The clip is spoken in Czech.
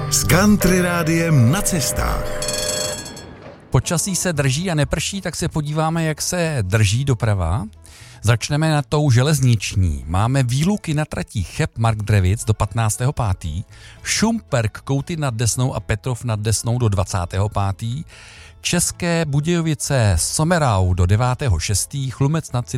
S Country Rádiem na cestách. Počasí se drží a neprší, tak se podíváme, jak se drží doprava. Začneme na tou železniční. Máme výluky na tratích Cheb Marktrevic do 15.5., Šumperk Kouty nad Desnou a Petrov nad Desnou do 25., České Budějovice Somerau do 9.6., Chlumec nad